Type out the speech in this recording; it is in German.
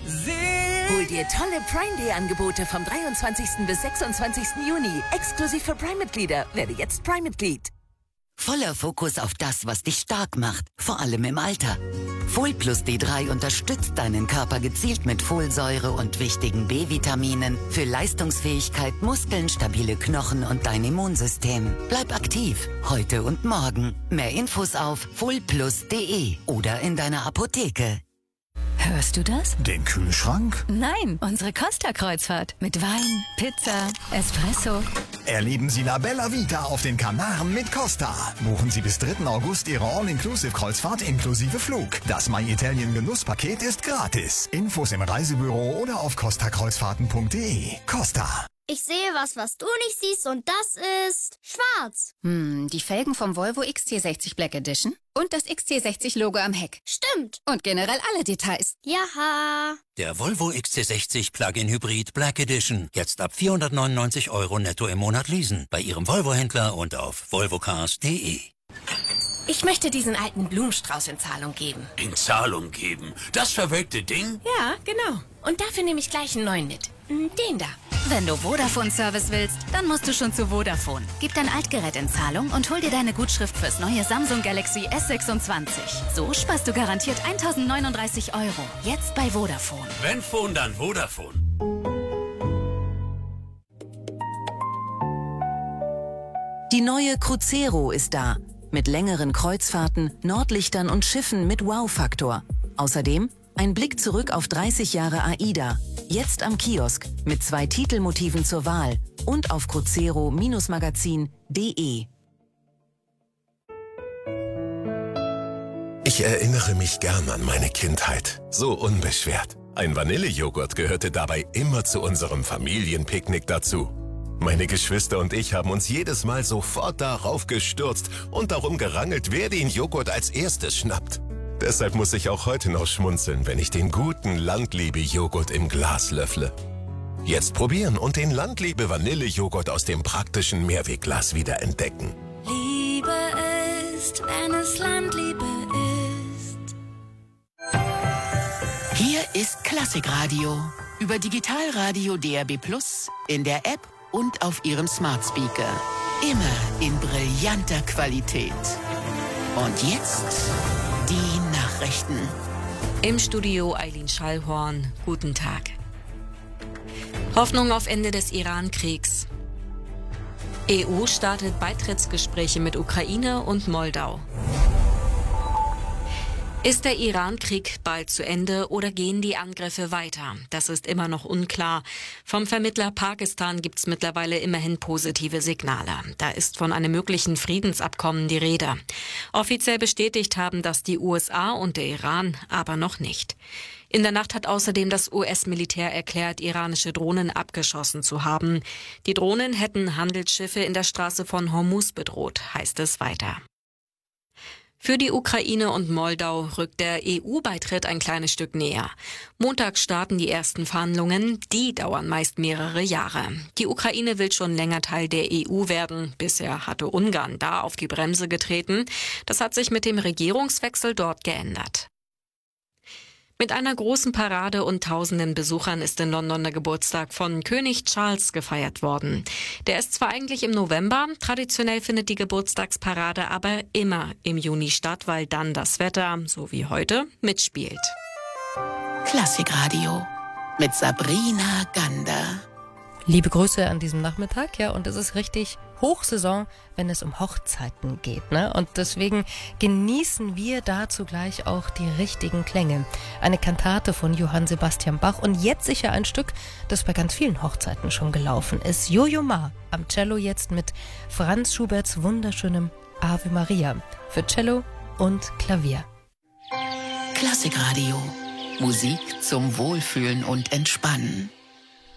Hol dir tolle Prime Day Angebote vom 23. bis 26. Juni. Exklusiv für Prime-Mitglieder. Werde jetzt Prime-Mitglied. Voller Fokus auf das, was dich stark macht, vor allem im Alter. Fol Plus D3 unterstützt deinen Körper gezielt mit Folsäure und wichtigen B-Vitaminen für Leistungsfähigkeit, Muskeln, stabile Knochen und dein Immunsystem. Bleib aktiv, heute und morgen. Mehr Infos auf folplus.de oder in deiner Apotheke. Hörst du das? Den Kühlschrank? Nein, unsere Costa-Kreuzfahrt. Mit Wein, Pizza, Espresso. Erleben Sie La Bella Vita auf den Kanaren mit Costa. Buchen Sie bis 3. August Ihre All-Inclusive-Kreuzfahrt inklusive Flug. Das My Italien Genusspaket ist gratis. Infos im Reisebüro oder auf costakreuzfahrten.de. Costa. Ich sehe was du nicht siehst und das ist schwarz. Die Felgen vom Volvo XC60 Black Edition und das XC60-Logo am Heck. Stimmt. Und generell alle Details. Jaha. Der Volvo XC60 Plug-in Hybrid Black Edition. Jetzt ab 499 € netto im Monat leasen. Bei Ihrem Volvo-Händler und auf volvocars.de. Ich möchte diesen alten Blumenstrauß in Zahlung geben. In Zahlung geben? Das verwelkte Ding? Ja, genau. Und dafür nehme ich gleich einen neuen mit. Den da. Wenn du Vodafone-Service willst, dann musst du schon zu Vodafone. Gib dein Altgerät in Zahlung und hol dir deine Gutschrift fürs neue Samsung Galaxy S26. So sparst du garantiert 1.039 €. Jetzt bei Vodafone. Wenn Phone, dann Vodafone. Die neue Crucero ist da. Mit längeren Kreuzfahrten, Nordlichtern und Schiffen mit Wow-Faktor. Außerdem ein Blick zurück auf 30 Jahre AIDA. Jetzt am Kiosk mit 2 Titelmotiven zur Wahl und auf crucero-magazin.de. Ich erinnere mich gern an meine Kindheit. So unbeschwert. Ein Vanillejoghurt gehörte dabei immer zu unserem Familienpicknick dazu. Meine Geschwister und ich haben uns jedes Mal sofort darauf gestürzt und darum gerangelt, wer den Joghurt als erstes schnappt. Deshalb muss ich auch heute noch schmunzeln, wenn ich den guten Landliebe-Joghurt im Glas löffle. Jetzt probieren und den Landliebe-Vanille-Joghurt aus dem praktischen Mehrwegglas wieder entdecken. Liebe ist, wenn es Landliebe ist. Hier ist Klassikradio. Über Digitalradio DAB+, in der App und auf Ihrem Smart Speaker. Immer in brillanter Qualität. Und jetzt die Nachrichten. Im Studio Eileen Schallhorn. Guten Tag. Hoffnung auf Ende des Iran-Kriegs. EU startet Beitrittsgespräche mit Ukraine und Moldau. Ist der Iran-Krieg bald zu Ende oder gehen die Angriffe weiter? Das ist immer noch unklar. Vom Vermittler Pakistan gibt es mittlerweile immerhin positive Signale. Da ist von einem möglichen Friedensabkommen die Rede. Offiziell bestätigt haben das die USA und der Iran, aber noch nicht. In der Nacht hat außerdem das US-Militär erklärt, iranische Drohnen abgeschossen zu haben. Die Drohnen hätten Handelsschiffe in der Straße von Hormuz bedroht, heißt es weiter. Für die Ukraine und Moldau rückt der EU-Beitritt ein kleines Stück näher. Montag starten die ersten Verhandlungen, die dauern meist mehrere Jahre. Die Ukraine will schon länger Teil der EU werden. Bisher hatte Ungarn da auf die Bremse getreten. Das hat sich mit dem Regierungswechsel dort geändert. Mit einer großen Parade und tausenden Besuchern ist in London der Geburtstag von König Charles gefeiert worden. Der ist zwar eigentlich im November, traditionell findet die Geburtstagsparade aber immer im Juni statt, weil dann das Wetter, so wie heute, mitspielt. Klassikradio mit Sabrina Gander. Liebe Grüße an diesem Nachmittag, ja, und es ist richtig Hochsaison, wenn es um Hochzeiten geht, ne? Und deswegen genießen wir dazu gleich auch die richtigen Klänge. Eine Kantate von Johann Sebastian Bach und jetzt sicher ein Stück, das bei ganz vielen Hochzeiten schon gelaufen ist. Jojo Ma am Cello jetzt mit Franz Schuberts wunderschönem Ave Maria für Cello und Klavier. Klassikradio. Musik zum Wohlfühlen und Entspannen.